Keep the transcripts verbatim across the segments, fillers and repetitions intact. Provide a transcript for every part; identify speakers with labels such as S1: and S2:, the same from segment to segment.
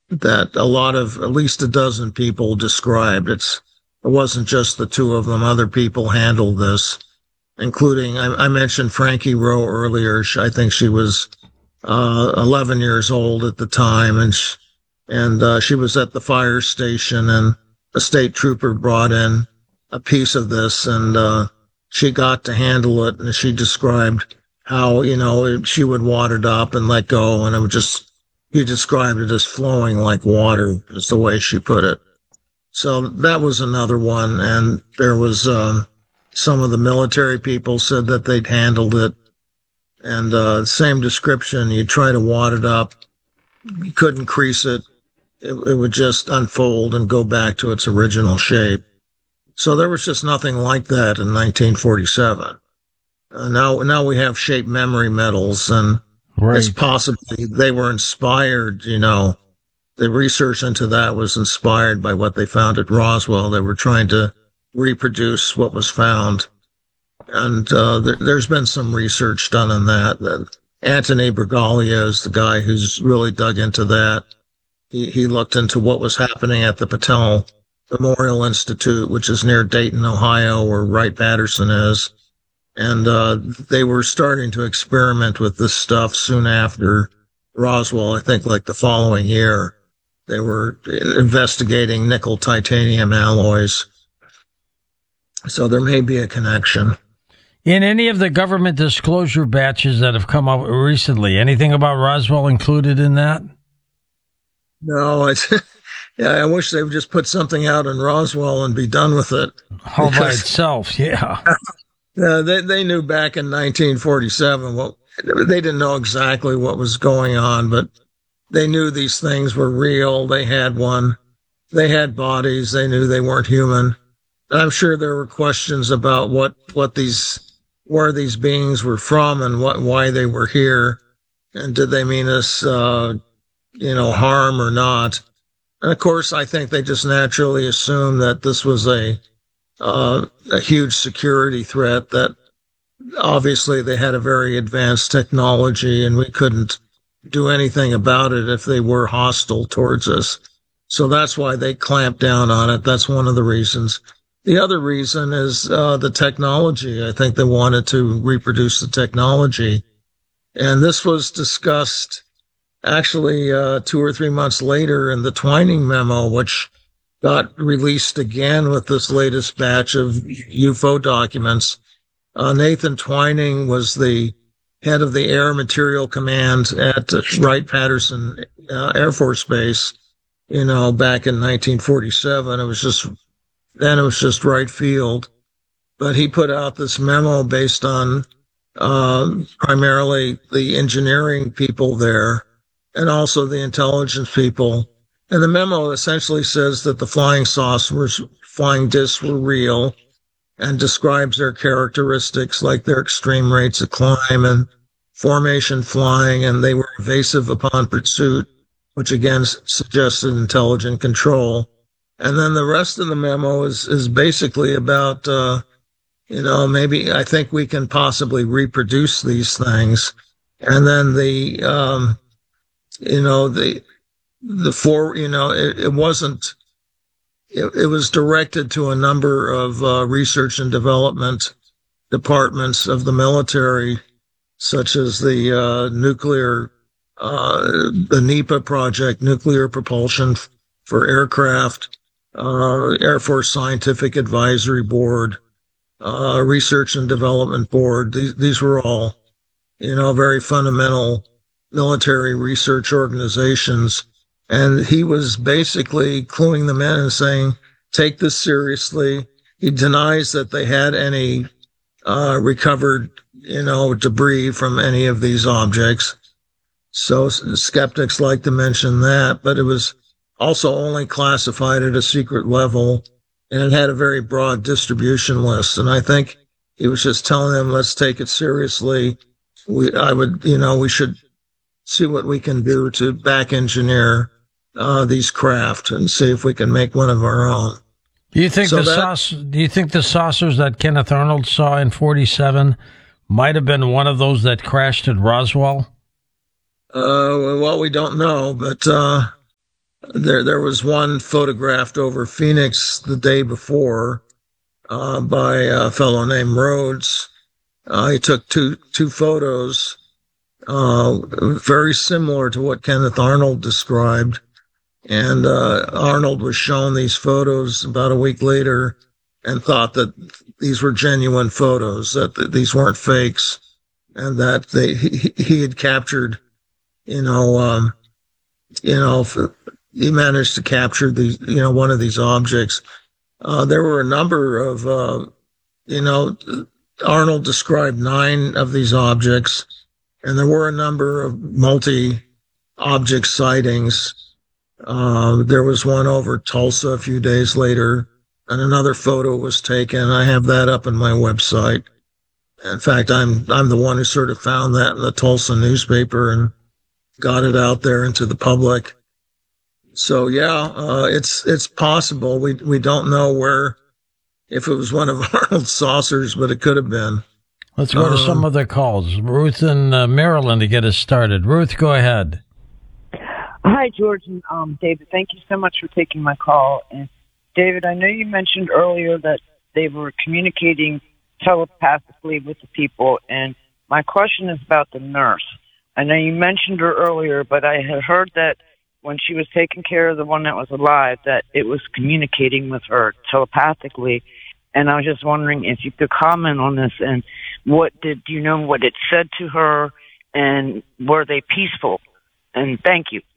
S1: that a lot of, at least a dozen people described. It's, it wasn't just the two of them. Other people handled this, including, I, I mentioned Frankie Rowe earlier. She, I think she was uh, eleven years old at the time, and she, and uh, she was at the fire station, and a state trooper brought in a piece of this, and uh, she got to handle it, and she described how, you know, she would wad it up and let go, and it would just, he described it as flowing like water, is the way she put it. So that was another one, and there was um, some of the military people said that they'd handled it, and uh, same description, you try to wad it up, you couldn't crease it, it, it would just unfold and go back to its original shape. So there was just nothing like that in nineteen forty-seven. Uh, now, now we have shape memory metals, and
S2: right.
S1: It's possibly they were inspired, you know, the research into that was inspired by what they found at Roswell. They were trying to reproduce what was found. And uh, there, there's been some research done on that. that Anthony Bragalia is the guy who's really dug into that. He, he looked into what was happening at the Patel Memorial Institute, which is near Dayton, Ohio, where Wright-Patterson is. And uh, they were starting to experiment with this stuff soon after Roswell, I think like the following year. They were investigating nickel titanium alloys. So there may be a connection.
S2: In any of the government disclosure batches that have come out recently, anything about Roswell included in that?
S1: No, it's, yeah, I wish they would just put something out in Roswell and be done with it.
S2: All by itself, yeah.
S1: Uh, they they knew back in nineteen forty-seven what they didn't know exactly what was going on, but they knew these things were real. They had one. They had bodies. They knew they weren't human. And I'm sure there were questions about what what these where these beings were from and what why they were here, and did they mean us, uh, you know, harm or not? And of course, I think they just naturally assumed that this was a Uh, a huge security threat, that obviously they had a very advanced technology and we couldn't do anything about it if they were hostile towards us. So that's why they clamped down on it. That's one of the reasons. The other reason is uh, the technology. I think they wanted to reproduce the technology. And this was discussed actually uh, two or three months later in the Twining memo, which got released again with this latest batch of U F O documents. Uh, Nathan Twining was the head of the Air Material Command at Wright-Patterson uh, Air Force Base, you know, back in nineteen forty-seven. It was just, then it was just right field. But he put out this memo based on uh, primarily the engineering people there and also the intelligence people. And the memo essentially says that the flying saucers, flying discs were real, and describes their characteristics like their extreme rates of climb and formation flying, and they were evasive upon pursuit, which again suggested intelligent control. And then the rest of the memo is, is basically about, uh, you know, maybe I think we can possibly reproduce these things. And then the, um, you know, the, The four, you know, it, it wasn't, it, it was directed to a number of uh, research and development departments of the military, such as the uh, nuclear, uh, the NEPA project, Nuclear Propulsion for Aircraft, uh, Air Force Scientific Advisory Board, uh, Research and Development Board. These, these were all, you know, very fundamental military research organizations. And he was basically cluing them in and saying, take this seriously. He denies that they had any uh, recovered, you know, debris from any of these objects. So skeptics like to mention that, but it was also only classified at a secret level, and it had a very broad distribution list. And I think he was just telling them, let's take it seriously. We, I would, you know, we should see what we can do to back engineer uh, these craft and see if we can make one of our own.
S2: Do you think
S1: so
S2: the
S1: that,
S2: saucer, Do you think the saucers that Kenneth Arnold saw in forty-seven might have been one of those that crashed at Roswell?
S1: Uh, well, we don't know, but uh, There, there was one photographed over Phoenix the day before uh, by a fellow named Rhodes. Uh, he took two two photos, uh, very similar to what Kenneth Arnold described. And uh, Arnold was shown these photos about a week later and thought that these were genuine photos, that th- these weren't fakes, and that they he, he had captured, you know, um, you know, he managed to capture these, you know, one of these objects. Uh, there were a number of, uh, you know, Arnold described nine of these objects, and there were a number of multi-object sightings. Uh, there was one over Tulsa a few days later, and another photo was taken. I have that up on my website. In fact, I'm I'm the one who sort of found that in the Tulsa newspaper and got it out there into the public. So yeah, uh, it's it's possible. We we don't know where, if it was one of Arnold's saucers, but it could have been.
S2: Let's go to
S1: Um,
S2: some other calls. Ruth in uh, Maryland to get us started. Ruth, go ahead.
S3: Hi, George and um, David. Thank you so much for taking my call. And David, I know you mentioned earlier that they were communicating telepathically with the people, and my question is about the nurse. I know you mentioned her earlier, but I had heard that when she was taking care of the one that was alive, that it was communicating with her telepathically. And I was just wondering if you could comment on this, and what did you know what it said to her, and were they peaceful? And thank you.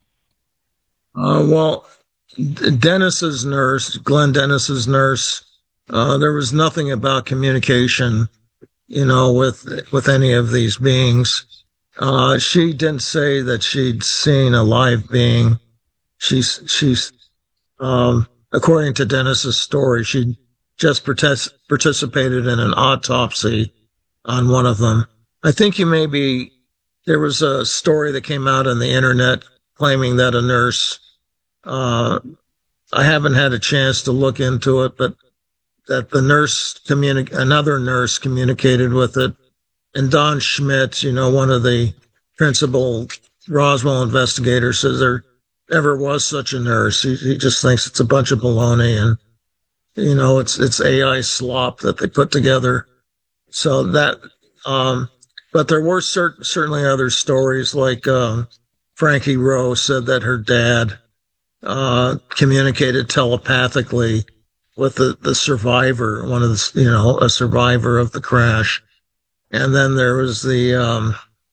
S1: Uh, well, Dennis's nurse, Glenn Dennis's nurse, uh, there was nothing about communication, you know, with with any of these beings. Uh, she didn't say that she'd seen a live being. She's she's um, according to Dennis's story, she just partic- participated in an autopsy on one of them. I think you maybe there was a story that came out on the internet claiming that a nurse. Uh, I haven't had a chance to look into it, but that the nurse communi- another nurse communicated with it. And Don Schmidt, you know, one of the principal Roswell investigators, says there never was such a nurse. He, he just thinks it's a bunch of baloney, and you know, it's it's A I slop that they put together. So that, um, but there were cert- certainly other stories, like uh, Frankie Rowe said that her dad uh, communicated telepathically with the, the survivor, one of the, you know, a survivor of the crash. And then there was the, um,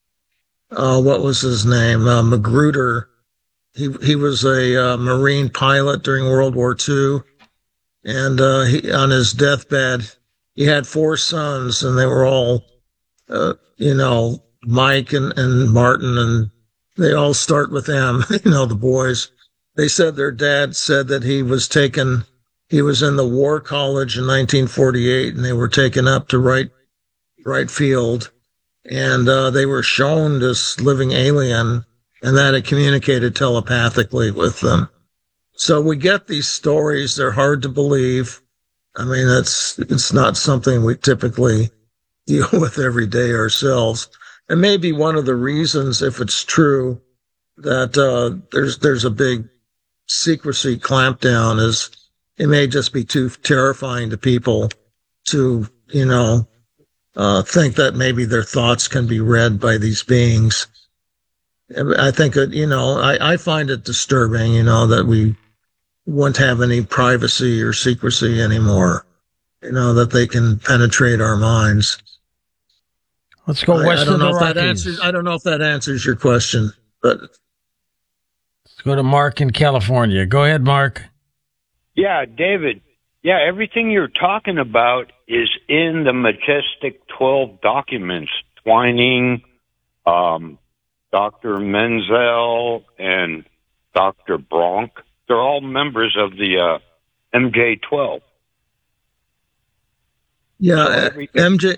S1: uh, what was his name? Uh, Magruder. He, he was a uh, Marine pilot during World War Two. And, uh, he, on his deathbed, he had four sons, and they were all, uh, you know, Mike and, and Martin, and they all start with M, you know, the boys. They said their dad said that he was taken, he was in the War College in nineteen forty-eight, and they were taken up to Wright, Wright Field, and uh, they were shown this living alien, and that it communicated telepathically with them. So we get these stories. They're hard to believe. I mean, it's, it's not something we typically deal with every day ourselves. And maybe one of the reasons, if it's true, that uh, there's there's a big secrecy clampdown is it may just be too terrifying to people to, you know, uh, think that maybe their thoughts can be read by these beings. I think, it, you know, I, I find it disturbing, you know, that we won't have any privacy or secrecy anymore, you know, that they can penetrate our minds.
S2: Let's go
S1: I,
S2: west
S1: I don't
S2: of
S1: know
S2: the
S1: if that
S2: Rockies.
S1: answers, I don't know if that answers your question, but
S2: Let's go to Mark in California. Go ahead, Mark.
S4: Yeah, David. Yeah, everything you're talking about is in the Majestic twelve documents. Twining, um, Doctor Menzel, and Doctor Bronk. They're all members of the uh, M J twelve.
S1: yeah,
S4: So
S1: uh,
S4: everything-
S1: M J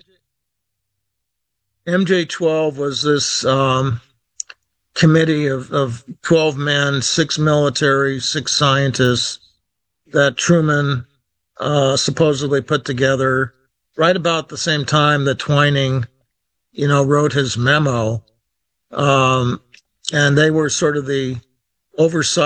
S1: M J twelve was this um, committee of, of twelve men, six military, six scientists that Truman uh, supposedly put together right about the same time that Twining, you know, wrote his memo. Um, and they were sort of the oversight